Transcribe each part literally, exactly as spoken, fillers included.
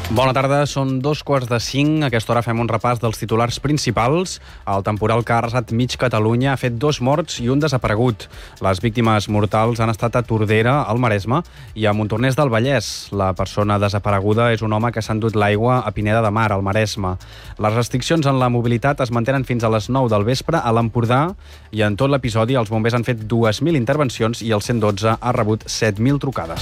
Bona tarda, són dos quarts de cinc. A aquesta hora fem un repàs dels titulars principals. El temporal que ha arrasat mig Catalunya ha fet dos morts i un desaparegut. Les víctimes mortals han estat a Tordera, al Maresme, i a Montornès del Vallès. La persona desapareguda és un home que s'ha endut l'aigua a Pineda de Mar, al Maresme. Les restriccions en la mobilitat es mantenen fins a les nou del vespre a l'Empordà, i en tot l'episodi els bombers han fet dues mil intervencions i el cent dotze ha rebut set mil trucades.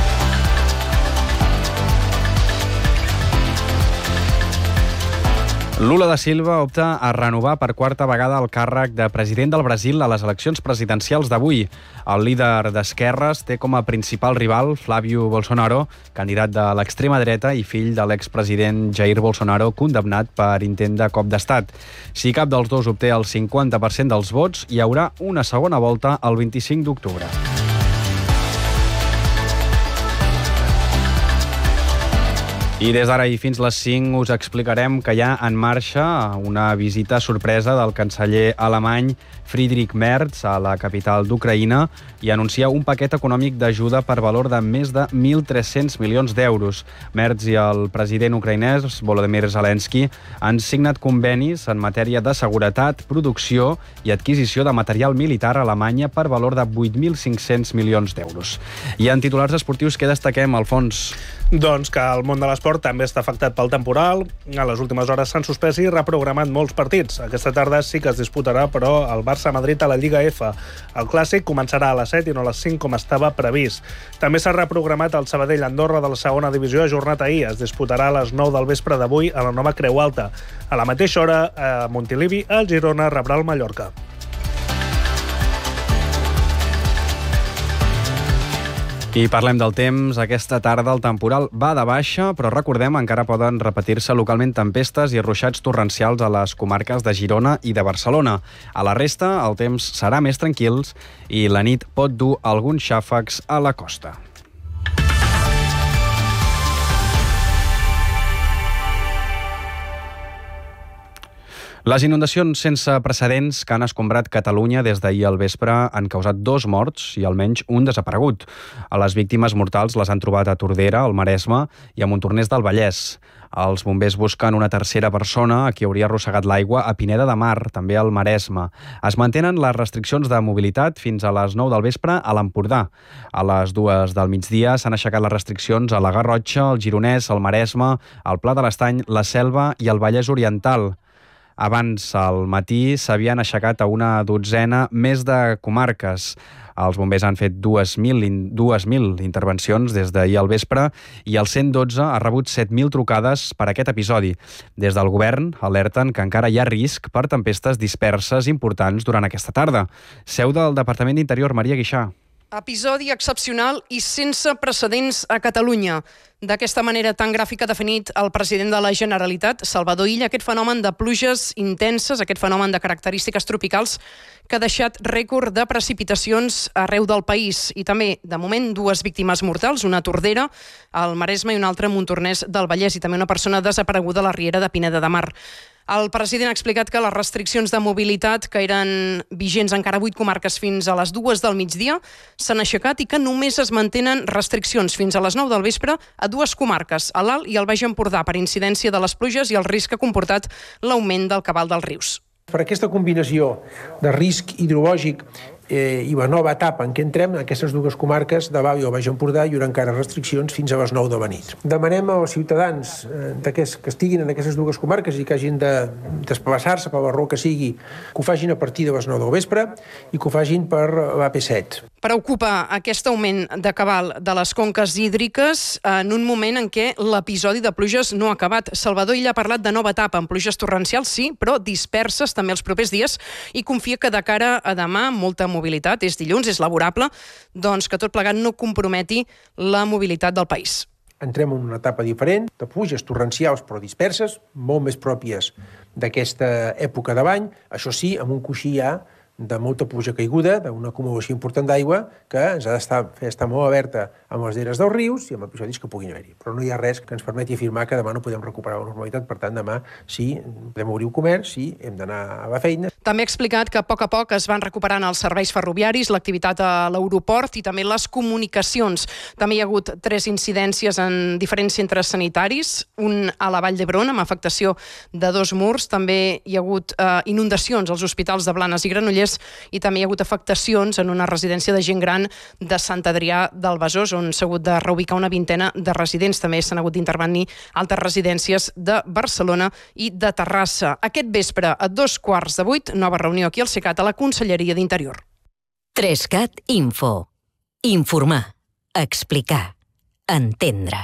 Lula da Silva opta a renovar per quarta vegada el càrrec de president del Brasil a les eleccions presidencials d'avui. El líder d'Esquerres té com a principal rival Flávio Bolsonaro, candidat de l'extrema dreta i fill de l'expresident Jair Bolsonaro, condemnat per intent de cop d'estat. Si cap dels dos obté el cinquanta per cent dels vots, hi haurà una segona volta el vint-i-cinc d'octubre. I des d'ara i fins les cinc us explicarem que hi ha en marxa una visita sorpresa del canceller alemany Friedrich Merz a la capital d'Ucraïna i anuncia un paquet econòmic d'ajuda per valor de més de mil tres-cents milions d'euros. Merz i el president ucraïnès Volodymyr Zelensky han signat convenis en matèria de seguretat, producció i adquisició de material militar a Alemanya per valor de vuit mil cinc-cents milions d'euros. I en titulars esportius, què destaquem, Alfons? Doncs que el món de l'esport també està afectat pel temporal. A les últimes hores s'han suspès i reprogramat molts partits. Aquesta tarda sí que es disputarà, però, el Barça-Madrid a la Lliga F. El clàssic començarà a les set i no a les cinc, com estava previst. També s'ha reprogramat el Sabadell-Andorra de la segona divisió, ajornat ahir. Es disputarà a les nou del vespre d'avui a la nova Creu Alta. A la mateixa hora, a Montilivi, el Girona rebrà el Mallorca. I parlem del temps. Aquesta tarda el temporal va de baixa, però recordem, encara poden repetir-se localment tempestes i ruixats torrencials a les comarques de Girona i de Barcelona. A la resta, el temps serà més tranquils i la nit pot dur alguns xàfecs a la costa. Les inundacions sense precedents que han escombrat Catalunya des d'ahir al vespre han causat dos morts i almenys un desaparegut. A les víctimes mortals les han trobat a Tordera, al Maresme, i a Montornès del Vallès. Els bombers busquen una tercera persona a qui hauria arrossegat l'aigua a Pineda de Mar, també al Maresme. Es mantenen les restriccions de mobilitat fins a les nou del vespre a l'Empordà. A les dues del migdia s'han aixecat les restriccions a la Garrotxa, el Gironès, el Maresme, el Pla de l'Estany, la Selva i el Vallès Oriental. Abans, al matí, s'havien aixecat a una dotzena més de comarques. Els bombers han fet dues mil intervencions des d'ahir al vespre i el cent dotze ha rebut set mil trucades per aquest episodi. Des del govern alerten que encara hi ha risc per tempestes disperses importants durant aquesta tarda. Seu del Departament d'Interior, Maria Guixà. Episodi excepcional i sense precedents a Catalunya. D'aquesta manera tan gràfica ha definit el president de la Generalitat, Salvador Illa, aquest fenomen de pluges intenses, aquest fenomen de característiques tropicals que ha deixat rècord de precipitacions arreu del país. I també, de moment, dues víctimes mortals, una a Tordera, al Maresme, i una altra a Montornès del Vallès, i també una persona desapareguda a la riera de Pineda de Mar. El president ha explicat que les restriccions de mobilitat, que eren vigents encara a vuit comarques fins a les dues del migdia, s'han aixecat i que només es mantenen restriccions fins a les nou del vespre a dues comarques, a l'Alt i al Baix Empordà, per incidència de les pluges i el risc que ha comportat l'augment del cabal dels rius. Per aquesta combinació de risc hidrològic eh, i la nova etapa en què entrem, en aquestes dues comarques de l'Alt i el Baix Empordà, hi haurà encara restriccions fins a les nou de la nit. Demanem als ciutadans eh, que estiguin en aquestes dues comarques i que hagin de desplaçar-se per la raó que sigui, que ho facin a partir de les nou del vespre i que ho facin per l'A P set. Preocupa aquest augment de cabal de les conques hídriques en un moment en què l'episodi de pluges no ha acabat. Salvador Illa ha parlat de nova etapa, amb pluges torrencials, sí, però disperses també els propers dies, i confia que de cara a demà molta mobilitat, és dilluns, és laborable, doncs que tot plegat no comprometi la mobilitat del país. Entrem en una etapa diferent, de pluges torrencials però disperses, molt més pròpies d'aquesta època de l'any, això sí, amb un coixí ja de molta pluja caiguda, d'una acumulació important d'aigua que ens ha d'estar fer estar molt alerta amb les lleres dels rius i amb episodis que puguin haver-hi. Però no hi ha res que ens permeti afirmar que demà no podem recuperar la normalitat. Per tant, demà sí, podem obrir el comerç, sí, hem d'anar a la feina. També ha explicat que a poc a poc es van recuperant els serveis ferroviaris, l'activitat a l'aeroport i també les comunicacions. També hi ha hagut tres incidències en diferents centres sanitaris, un a la Vall d'Hebron amb afectació de dos murs, també hi ha hagut eh, inundacions als hospitals de Blanes i Granollers i també hi ha hagut afectacions en una residència de gent gran de Sant Adrià del Besòs, on s'ha hagut de reubicar una vintena de residents. També s'han hagut d'intervenir altres residències de Barcelona i de Terrassa. Aquest vespre, a dos quarts de vuit, nova reunió aquí al CECAT a la Conselleria d'Interior. Trescat Info. Informar. Explicar. Entendre.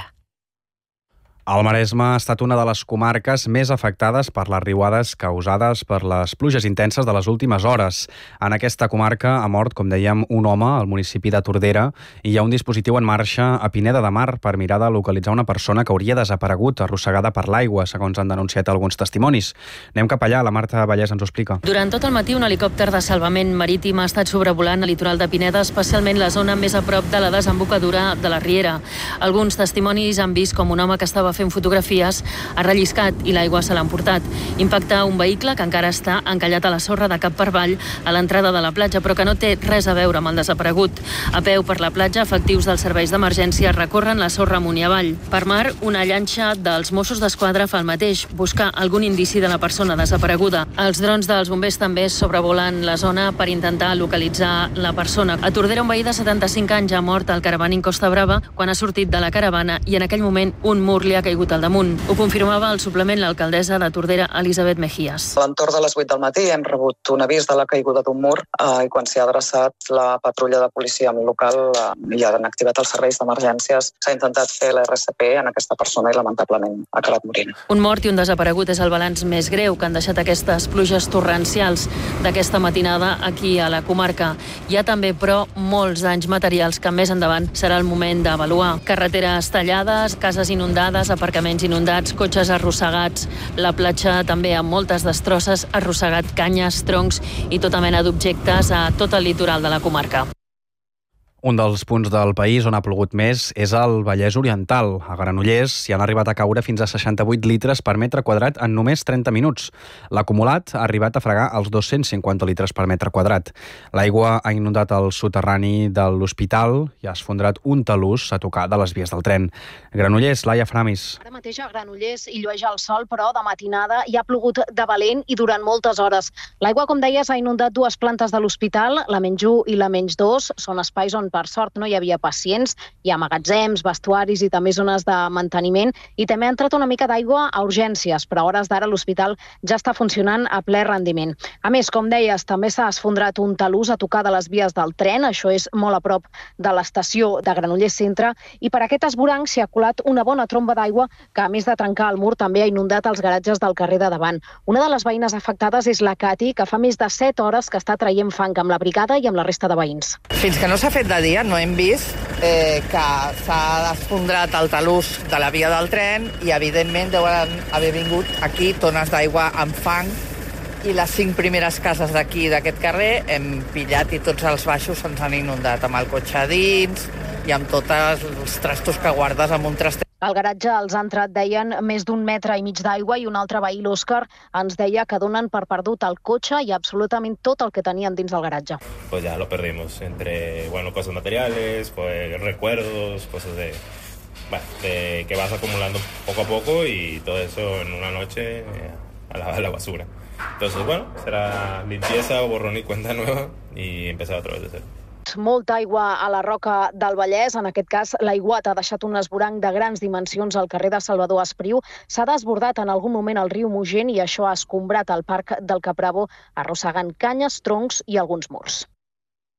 El Maresme ha estat una de les comarques més afectades per les riuades causades per les pluges intenses de les últimes hores. En aquesta comarca ha mort, com dèiem, un home al municipi de Tordera i hi ha un dispositiu en marxa a Pineda de Mar per mirar de localitzar una persona que hauria desaparegut arrossegada per l'aigua, segons han denunciat alguns testimonis. Anem cap allà, la Marta Vallès ens ho explica. Durant tot el matí, un helicòpter de salvament marítim ha estat sobrevolant el litoral de Pineda, especialment la zona més a prop de la desembocadura de la Riera. Alguns testimonis han vist com un home que estava fent fotografies ha relliscat i l'aigua se l'ha emportat. Impacta un vehicle que encara està encallat a la sorra de cap per avall a l'entrada de la platja, però que no té res a veure amb el desaparegut. A peu per la platja, efectius dels serveis d'emergència recorren la sorra amunt i avall. Per mar, una llanxa dels Mossos d'Esquadra fa el mateix, buscar algun indici de la persona desapareguda. Els drons dels bombers també sobrevolen la zona per intentar localitzar la persona. A Tordera, un veí de setanta-cinc anys ha mort al caravaning Costa Brava quan ha sortit de la caravana i en aquell moment un mur li ha caigut al damunt. Ho confirmava al suplement l'alcaldessa de Tordera, Elisabet Mejías. A l'entorn de les vuit del matí hem rebut un avís de la caiguda d'un mur eh, i quan s'hi ha adreçat la patrulla de policia local eh, i han activat els serveis d'emergències, s'ha intentat fer l'R S P en aquesta persona i lamentablement ha acabat morint. Un mort i un desaparegut és el balanç més greu que han deixat aquestes pluges torrencials d'aquesta matinada aquí a la comarca. Hi ha també, però, molts danys materials que més endavant serà el moment d'avaluar. Carreteres tallades, cases inundades, aparcaments inundats, cotxes arrossegats, la platja també amb moltes destrosses, arrossegat canyes, troncs i tota mena d'objectes a tot el litoral de la comarca. Un dels punts del país on ha plogut més és el Vallès Oriental. A Granollers s'hi han arribat a caure fins a seixanta-vuit litres per metre quadrat en només trenta minuts. L'acumulat ha arribat a fregar els dos-cents cinquanta litres per metre quadrat. L'aigua ha inundat el soterrani de l'hospital i ha esfondrat un talús a tocar de les vies del tren. Granollers, Laia Framis. Ara mateix a Granollers hi llueix el sol, però de matinada hi ha plogut de valent i durant moltes hores. L'aigua, com deies, ha inundat dues plantes de l'hospital, la menys u i la menys dos. Són espais on per sort no hi havia pacients, hi ha magatzems, vestuaris i també zones de manteniment i també ha entrat una mica d'aigua a urgències, però a hores d'ara l'hospital ja està funcionant a ple rendiment. A més, com deies, també s'ha esfondrat un talús a tocar de les vies del tren, això és molt a prop de l'estació de Granollers Centre, i per aquest esvoranc s'hi ha colat una bona tromba d'aigua que, a més de trencar el mur, també ha inundat els garatges del carrer de davant. Una de les veïnes afectades és la Cati, que fa més de set hores que està traient fang amb la brigada i amb la resta de veïns. Fins que no s'ha fet de dia no hem vist eh, que s'ha esfondrat el talús de la via del tren i, evidentment, deuen haver vingut aquí tones d'aigua amb fang i les cinc primeres cases d'aquí, d'aquest carrer, hem pillat i tots els baixos se'ns han inundat amb el cotxe a dins i amb tots els trastos que guardes amb un traster. Al garatge els ha entrat, deien, més d'un metre i mig d'aigua i un altre veí, l'Òscar, ens deia que donen per perdut el cotxe i absolutament tot el que tenien dins del garatge. Pues ya lo perdimos, entre, bueno, cosas materiales, pues recuerdos, cosas de, bueno, de que vas acumulando poco a poco y todo eso en una noche eh, a, la, a la basura. Entonces, bueno, será limpieza, borrón y cuenta nueva y empezar otra vez de cero. Molta aigua a la Roca del Vallès. En aquest cas, l'aiguat ha deixat un esvoranc de grans dimensions al carrer de Salvador Espriu. S'ha desbordat en algun moment el riu Mogent i això ha escombrat el parc del Caprabo, arrossegant canyes, troncs i alguns murs.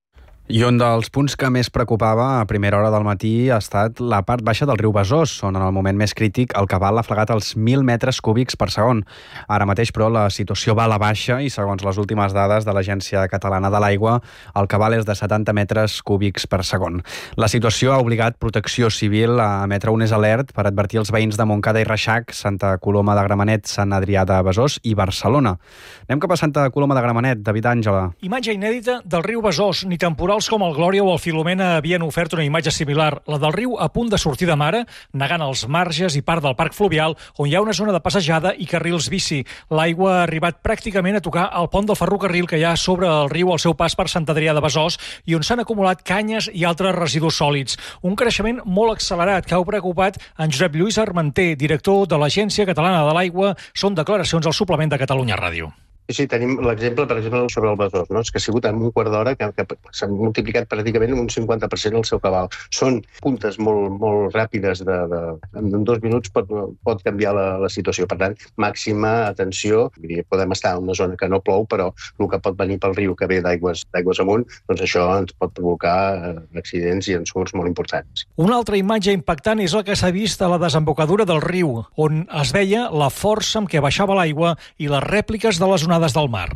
I un dels punts que més preocupava a primera hora del matí ha estat la part baixa del riu Besòs, on en el moment més crític el cabal ha flagat els mil metres cúbics per segon. Ara mateix, però, la situació va a la baixa i, segons les últimes dades de l'Agència Catalana de l'Aigua, el cabal és de setanta metres cúbics per segon. La situació ha obligat Protecció Civil a emetre un alert per advertir els veïns de Montcada i Reixac, Santa Coloma de Gramenet, Sant Adrià de Besòs i Barcelona. Anem cap a Santa Coloma de Gramenet. David Àngela. Imatge inèdita del riu Besòs. Ni temporal com el Glòria o el Filomena havien ofert una imatge similar, la del riu a punt de sortir de mare, negant els marges i part del parc fluvial, on hi ha una zona de passejada i carrils bici. L'aigua ha arribat pràcticament a tocar el pont del ferrocarril que hi ha sobre el riu al seu pas per Sant Adrià de Besòs i on s'han acumulat canyes i altres residus sòlids. Un creixement molt accelerat que ha preocupat en Josep Lluís Armenter, director de l'Agència Catalana de l'Aigua. Són declaracions al suplement de Catalunya Ràdio. Sí, tenim l'exemple, per exemple, sobre el Besòs, no? És que ha sigut en un quart d'hora que, que s'ha multiplicat pràcticament un cinquanta per cent el seu cabal. Són puntes molt, molt ràpides, de, de, en dos minuts pot, pot canviar la, la situació. Per tant, màxima atenció. Podem estar en una zona que no plou, però el que pot venir pel riu que ve d'aigües d'aigües amunt, doncs això ens pot provocar accidents i ensurts molt importants. Una altra imatge impactant és la que s'ha vist a la desembocadura del riu, on es veia la força amb què baixava l'aigua i les rèpliques de les onades del mar.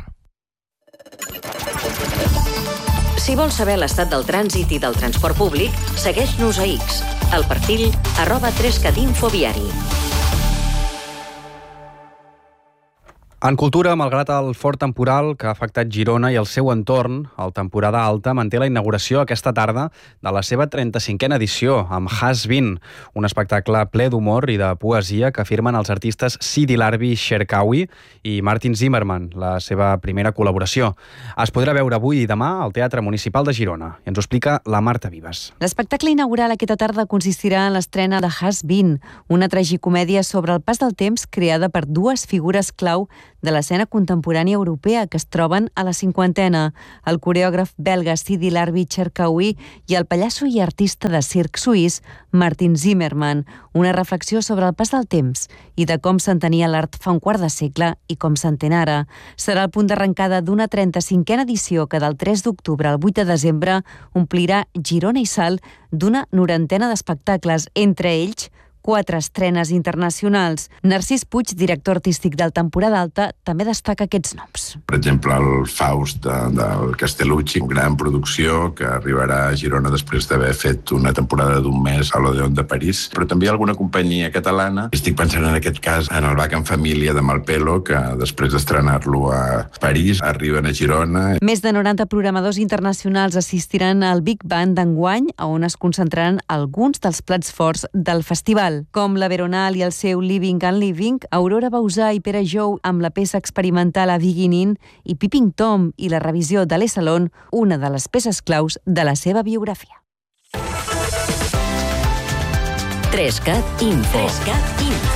Si vols saber l'estat del trànsit i del transport públic, segueix-nos a X, al perfil arroba trescat info viari. En cultura, malgrat el fort temporal que ha afectat Girona i el seu entorn, el Temporada Alta manté la inauguració aquesta tarda de la seva trenta-cinquena edició, amb Has Been, un espectacle ple d'humor i de poesia que firmen els artistes Sidi Larbi Cherkaoui i Martin Zimmerman, la seva primera col·laboració. Es podrà veure avui i demà al Teatre Municipal de Girona. I ens ho explica la Marta Vives. L'espectacle inaugural aquesta tarda consistirà en l'estrena de Has Been, una tragicomèdia sobre el pas del temps creada per dues figures clau de l'escena contemporània europea que es troben a la cinquantena, el coreògraf belga Sidi Larbi Cherkaoui i el pallasso i artista de circ suís Martin Zimmerman, una reflexió sobre el pas del temps i de com s'entenia l'art fa un quart de segle i com s'entén ara. Serà el punt d'arrencada d'una trenta-cinquena edició que del tres d'octubre al vuit de desembre omplirà Girona i Salt d'una norantena d'espectacles, entre ells quatre estrenes internacionals. Narcís Puig, director artístic del Temporada Alta, també destaca aquests noms. Per exemple, el Faust de, del Castellucci, una gran producció que arribarà a Girona després d'haver fet una temporada d'un mes a l'Odeon de París, però també hi ha alguna companyia catalana. Estic pensant en aquest cas en el Bac en Família de Malpelo, que després d'estrenar-lo a París arriben a Girona. Més de noranta programadors internacionals assistiran al Big Band d'enguany, on es concentraran alguns dels plats forts del festival, com la Veronal i el seu Living and Living, Aurora Bausà i Pere Jou amb la peça experimental A Beginning i Peeping Tom i la revisió de l'E Salon, una de les peces claus de la seva biografia. trescat Info. trescat Info.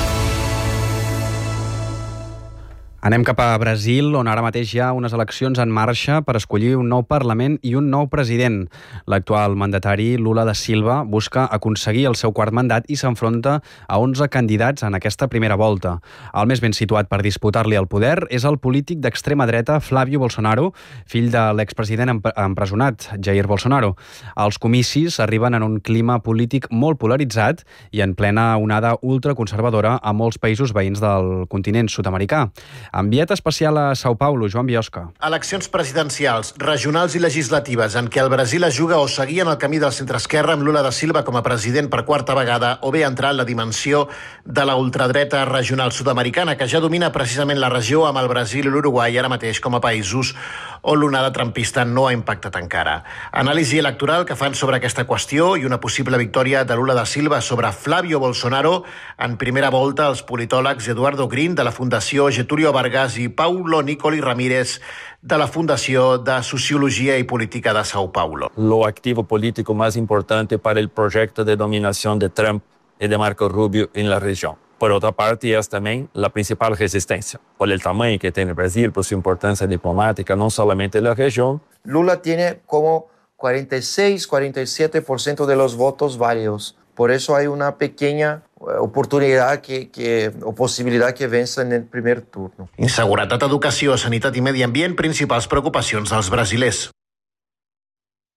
Anem cap a Brasil, on ara mateix hi ha unes eleccions en marxa per escollir un nou Parlament i un nou president. L'actual mandatari, Lula da Silva, busca aconseguir el seu quart mandat i s'enfronta a onze candidats en aquesta primera volta. El més ben situat per disputar-li el poder és el polític d'extrema dreta Flávio Bolsonaro, fill de l'expresident empresonat, Jair Bolsonaro. Els comicis arriben en un clima polític molt polaritzat i en plena onada ultraconservadora a molts països veïns del continent sud-americà. Enviat especial a São Paulo, Joan Biosca. Eleccions presidencials, regionals i legislatives en què el Brasil es juga o seguir en el camí del centre-esquerra amb Lula da Silva com a president per quarta vegada o bé entrar en la dimensió de la ultradreta regional sud-americana que ja domina precisament la regió amb el Brasil i l'Uruguai ara mateix com a països on l'onada trumpista no ha impactat encara. Anàlisi electoral que fan sobre aquesta qüestió i una possible victòria de Lula da Silva sobre Flávio Bolsonaro en primera volta els politòlegs Eduardo Green de la Fundació Getúlio Vargas i Paulo Nicoli Ramírez de la Fundació de Sociologia y Política de São Paulo. Lo activo político más importante para el proyecto de dominación de Trump y de Marco Rubio en la región. Por otra parte, es también la principal resistencia, por el tamaño que tiene Brasil, por su importancia diplomática, no solamente en la región. Lula tiene como cuarenta y seis, cuarenta y siete por ciento de los votos válidos. Por eso hay una pequeña oportunidad que, que, o possibilitat que vença en el primer turno. Inseguretat, educació, sanitat i medi ambient, principals preocupacions dels brasilers.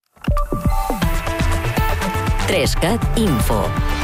Trescat Info.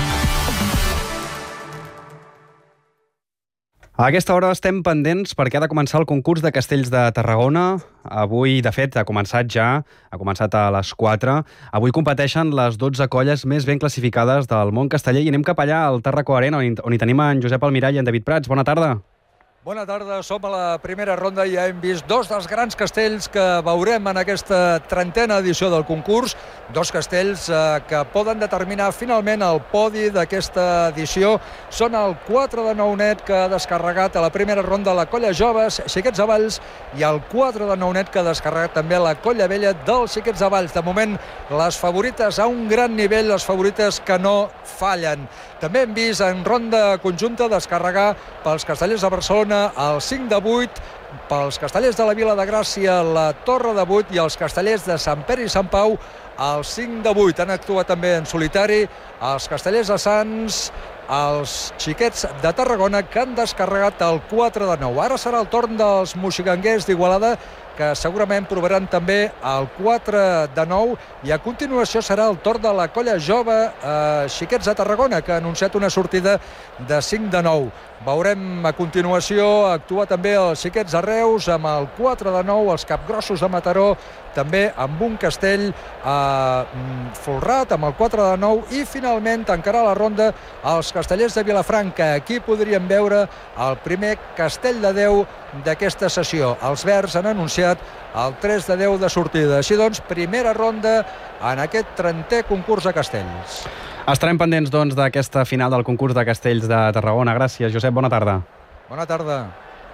A aquesta hora estem pendents perquè ha de començar el concurs de castells de Tarragona. Avui, de fet, ha començat ja, ha començat a les quatre. Avui competeixen les dotze colles més ben classificades del món casteller i anem cap allà al Tarraco Arena, on, on hi tenim en Josep Almirall i en David Prats. Bona tarda. Bona tarda, som a la primera ronda i ja hem vist dos dels grans castells que veurem en aquesta trentena edició del concurs, dos castells eh, que poden determinar finalment el podi d'aquesta edició. Són el quatre de Nounet, que ha descarregat a la primera ronda la Colla Joves, Xiquets de Valls, i el quatre de Nounet, que ha descarregat també la Colla Vella dels Xiquets de Valls. De moment, les favorites a un gran nivell, les favorites que no fallen. També hem vist en ronda conjunta descarregar pels castellers de Barcelona el cinc de vuit, pels castellers de la Vila de Gràcia la Torre de vuit i els castellers de Sant Pere i Sant Pau el cinc de vuit. Han actuat també en solitari els castellers de Sants, els Xiquets de Tarragona, que han descarregat el quatre de nou. Ara serà el torn dels moxiganguers d'Igualada, que segurament provaran també el quatre de nou, i a continuació serà el torn de la Colla Jove eh, Xiquets de Tarragona, que ha anunciat una sortida de cinc de nou. Veurem a continuació actuar també els Xiquets de Reus amb el quatre de nou, els Capgrossos de Mataró també amb un castell eh, folrat amb el quatre de nou, i finalment tancarà la ronda els castellers de Vilafranca. Aquí podríem veure el primer castell de deu d'aquesta sessió. Els verds han anunciat el tres de deu de sortida. Així doncs, primera ronda en aquest trentè concurs de castells. Estarem pendents, doncs, d'aquesta final del concurs de castells de Tarragona. Gràcies, Josep. Bona tarda. Bona tarda.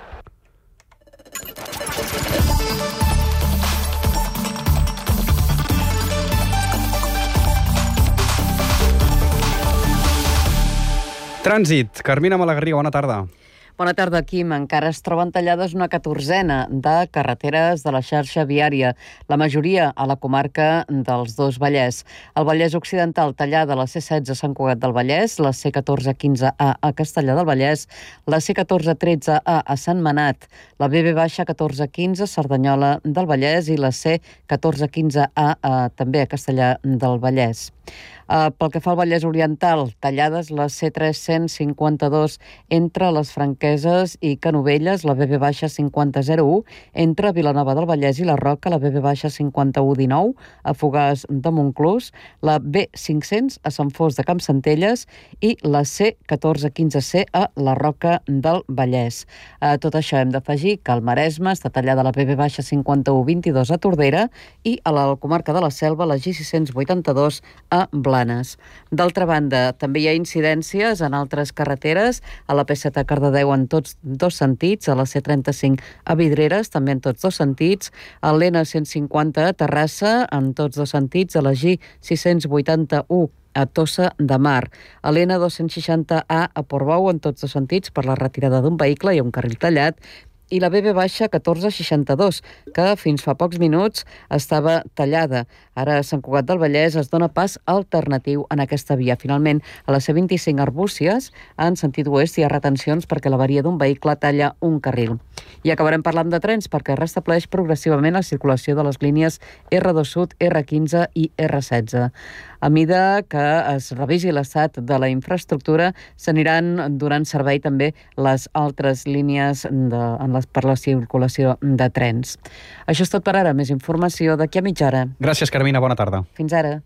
Trànsit. Carmina Malagarriga, bona tarda. Bona tarda, Quim. Encara es troben tallades una catorzena de carreteres de la xarxa viària, la majoria a la comarca dels dos Vallès. El Vallès Occidental tallada a la C setze a Sant Cugat del Vallès, la C catorze quinze A a Castellar del Vallès, la C catorze tretze A a Sant Manat, la B B catorze quinze a Cerdanyola del Vallès i la C catorze quinze A a, també a Castellar del Vallès. Uh, pel que fa al Vallès Oriental, tallades la C tres-cents cinquanta-dos entre les Franqueses i Canovelles, la B B cinquanta zero u entre Vilanova del Vallès i la Roca, la B B cinquanta-u dinou a Fogars de Montclús, la B cinc-cents a Sant Fost de Campsentelles i la C catorze quinze C a la Roca del Vallès. A tot això hem d'afegir que al Maresme està tallada la B B cinquanta-u vint-i-dos a Tordera i a la comarca de la Selva la G sis-cents vuitanta-dos a Blanes. D'altra banda, també hi ha incidències en altres carreteres, a la P set a Cardedeu en tots dos sentits, a la C trenta-cinc a Vidreres també en tots dos sentits, a l'N cent cinquanta a Terrassa en tots dos sentits, a la G sis-cents vuitanta-u a Tossa de Mar, a l'N dos-cents seixanta A a Portbou en tots dos sentits per la retirada d'un vehicle i un carril tallat, i la B B catorze seixanta-dos, que fins fa pocs minuts estava tallada. Ara a Sant Cugat del Vallès es dona pas alternatiu en aquesta via. Finalment, a la C vint-i-cinc a Arbúcies, en sentit oest, hi ha retencions perquè l'avaria d'un vehicle talla un carril. I acabarem parlant de trens perquè restableix progressivament la circulació de les línies R dos Sud, R quinze i R setze. A mida que es revisi l'estat de la infraestructura, s'aniran donant servei també les altres línies de, en les, per la circulació de trens. Això és tot per ara. Més informació d'aquí a mitja hora. Gràcies, Carmina. Bona tarda. Fins ara.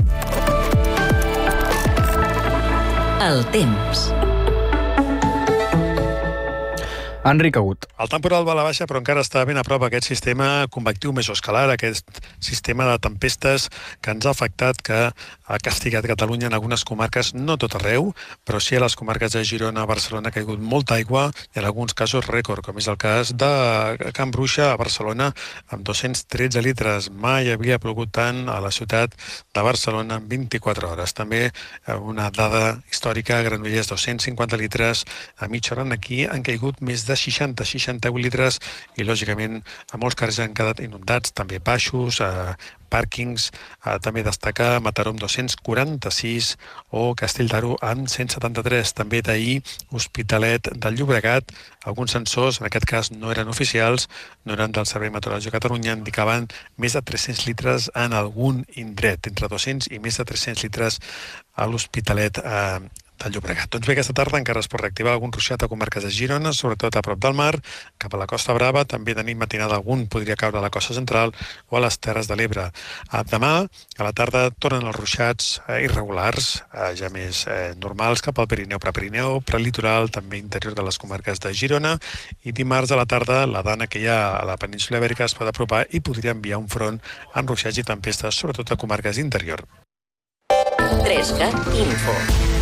El temps. Enric Agut. El temporal va a la baixa, però encara està ben a prop aquest sistema convectiu mesoescalar, aquest sistema de tempestes que ens ha afectat, que ha castigat Catalunya en algunes comarques, no tot arreu, però sí a les comarques de Girona, Barcelona, ha caigut molta aigua i en alguns casos rècord, com és el cas de Can Bruixa, a Barcelona, amb dos-cents tretze litres. Mai havia plogut tant a la ciutat de Barcelona en vint-i-quatre hores. També una dada històrica, a Granollers, dos-cents cinquanta litres a mitja hora. Aquí han caigut més de seixanta a seixanta-un litres i, lògicament, a molts carrers han quedat inundats, també baixos, eh, pàrquings, eh, també destaca Mataró amb dos-cents quaranta-sis o Castelldaro amb cent setanta-tres. També d'ahir Hospitalet del Llobregat, alguns sensors, en aquest cas no eren oficials, no eren del Servei Meteorològic de Catalunya, indicaven més de tres-cents litres en algun indret, entre dos-cents i més de tres-cents litres a l'Hospitalet eh, del Llobregat. Doncs bé, aquesta tarda encara es pot reactivar algun ruixat a comarques de Girona, sobretot a prop del mar, cap a la Costa Brava, també de nit matinada algun podria caure a la Costa Central o a les Terres de l'Ebre. Demà, a la tarda, tornen els ruixats eh, irregulars, eh, ja més eh, normals, cap al Pirineu, Prepirineu, prelitoral, també interior de les comarques de Girona, i dimarts a la tarda la dana que hi ha a la península Ibèrica es pot apropar i podria enviar un front amb ruixats i tempestes, sobretot a comarques d'interior. tres cat Info.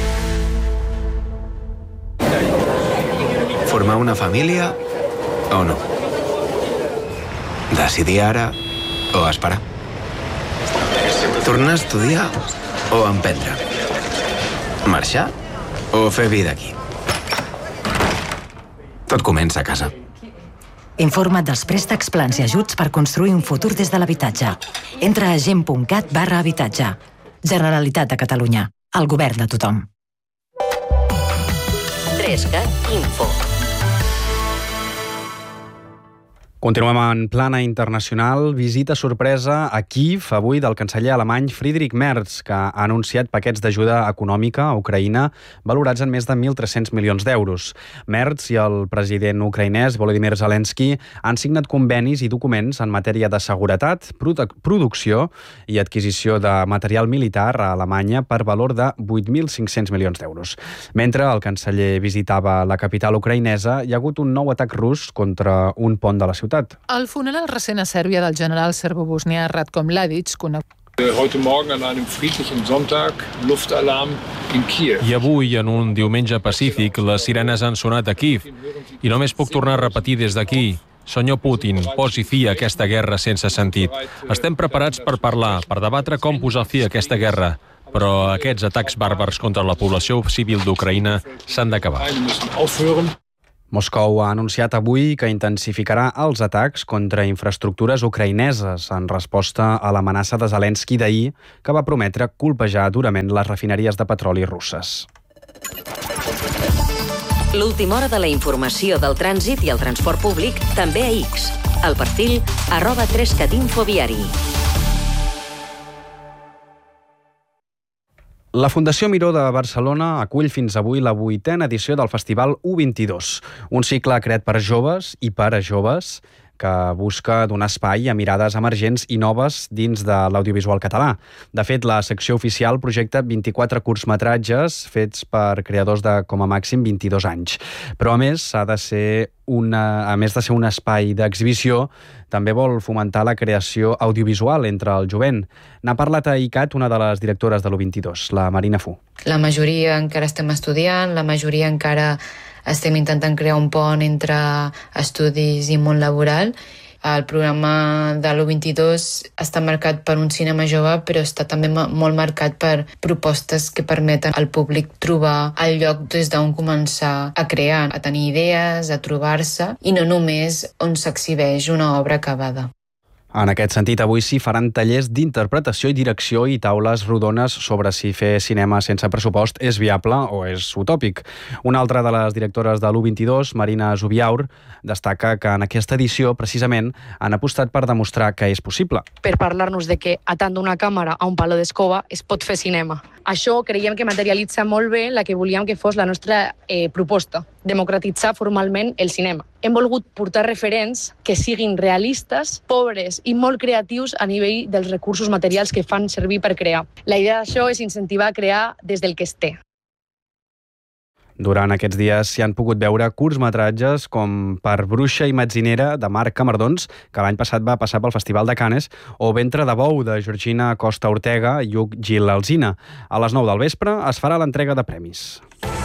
Formar una família o no? Decidir ara o esperar? Tornar a estudiar o emprendre? Marxar o fer vida aquí? Tot comença a casa. Informa't dels préstecs, plans i ajuts per construir un futur des de l'habitatge. Entra a gent punt cat barra habitatge. Generalitat de Catalunya. El govern de tothom. tres cat Info. Continuem en plana internacional. Visita sorpresa a Kíev avui del canceller alemany Friedrich Merz, que ha anunciat paquets d'ajuda econòmica a Ucraïna valorats en més de mil tres-cents milions d'euros. Merz i el president ucraïnès Volodymyr Zelensky han signat convenis i documents en matèria de seguretat, producció i adquisició de material militar a Alemanya per valor de vuit mil cinc-cents milions d'euros. Mentre el canceller visitava la capital ucraïnesa, hi ha hagut un nou atac rus contra un pont de la ciutat. El funeral recent a Sèrbia del general serbo-bosnià Ratko Mladic, conegut Heute Morgen an einem friedlichen Sonntag, Luftalarm in Kiev. I avui, en un diumenge pacífic, les sirenes han sonat a Kíev. I només puc tornar a repetir des d'aquí. Senyor Putin, posi fi a aquesta guerra sense sentit. Estem preparats per parlar, per debatre com posar fi a aquesta guerra. Però aquests atacs bàrbars contra la població civil d'Ucraïna s'han d'acabar. Moscou ha anunciat avui que intensificarà els atacs contra infraestructures ucraïneses en resposta a l'amenaça de Zelensky d'ahir, que va prometre colpejar durament les refineries de petroli russes. L'última hora de la informació del trànsit i el transport públic també a X. El perfil arroba tres cat info viari. La Fundació Miró de Barcelona acull fins avui la vuitena edició del Festival U vint-i-dos, un cicle creat per joves i per a joves que busca donar espai a mirades emergents i noves dins de l'audiovisual català. De fet, la secció oficial projecta vint-i-quatre curtmetratges fets per creadors de com a màxim vint-i-dos anys. Però, a més, ha de ser una, a més de ser un espai d'exhibició, també vol fomentar la creació audiovisual entre el jovent. N'ha parlat a I C A T una de les directores de l'U vint-i-dos, la Marina Fu. La majoria encara estem estudiant, la majoria encara estem intentant crear un pont entre estudis i món laboral. El programa de l'U vint-i-dos està marcat per un cinema jove, però està també molt marcat per propostes que permeten al públic trobar el lloc des d'on començar a crear, a tenir idees, a trobar-se, i no només on s'exhibeix una obra acabada. En aquest sentit, avui s'hi faran tallers d'interpretació i direcció i taules rodones sobre si fer cinema sense pressupost és viable o és utòpic. Una altra de les directores de l'U vint-i-dos, Marina Zubiaur, destaca que en aquesta edició, precisament, han apostat per demostrar que és possible. Per parlar-nos de que atant una càmera a un palo d'escoba es pot fer cinema. Això creiem que materialitza molt bé la que volíem que fos la nostra eh, proposta, democratitzar formalment el cinema. Hem volgut portar referents que siguin realistes, pobres i molt creatius a nivell dels recursos materials que fan servir per crear. La idea d'això és incentivar a crear des del que es té. Durant aquests dies s'hi han pogut veure curtmetratges com Per bruixa i metzinera, de Marc Camardons, que l'any passat va passar pel Festival de Canes, o Ventre de bou, de Georgina Costa Ortega i Hug Gil Alsina. A les nou del vespre es farà l'entrega de premis.